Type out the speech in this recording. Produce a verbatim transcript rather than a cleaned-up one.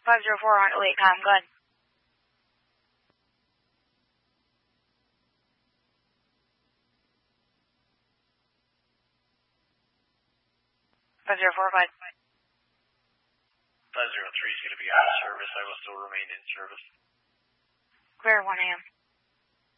five zero four, wait, com, go ahead. five zero four, five. five zero three is going to be out of service. I will still remain in service. Clear one A M.